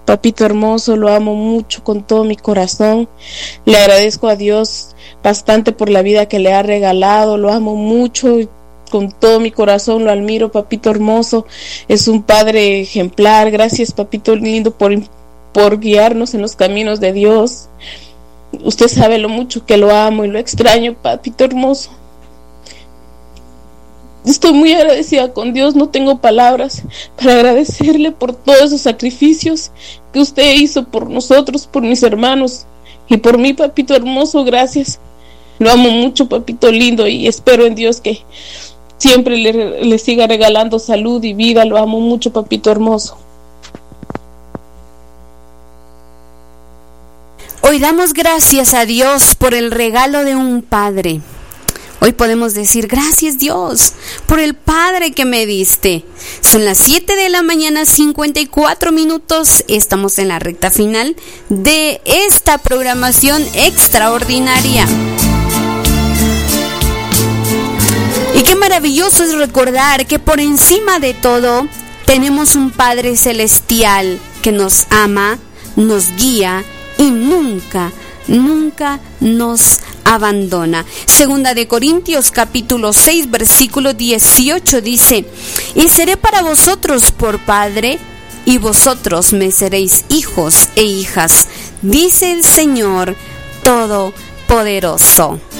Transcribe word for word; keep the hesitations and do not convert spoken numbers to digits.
Papito hermoso, lo amo mucho con todo mi corazón. Le agradezco a Dios bastante por la vida que le ha regalado. Lo amo mucho con todo mi corazón, lo admiro, papito hermoso. Es un padre ejemplar. Gracias, papito lindo, por, por guiarnos en los caminos de Dios. Usted sabe lo mucho que lo amo y lo extraño, papito hermoso. Estoy muy agradecida con Dios, no tengo palabras para agradecerle por todos esos sacrificios que usted hizo por nosotros, por mis hermanos y por mí, papito hermoso. Gracias. Lo amo mucho, papito lindo, y espero en Dios que siempre le, le siga regalando salud y vida. Lo amo mucho, papito hermoso. Hoy damos gracias a Dios por el regalo de un padre. Hoy podemos decir, gracias Dios por el Padre que me diste. Son las siete de la mañana, cincuenta y cuatro minutos. Estamos en la recta final de esta programación extraordinaria. Y qué maravilloso es recordar que por encima de todo tenemos un Padre celestial que nos ama, nos guía y nunca, nunca nos abandona. Segunda de Corintios capítulo seis versículo dieciocho dice: y seré para vosotros por padre, y vosotros me seréis hijos e hijas, dice el Señor Todopoderoso.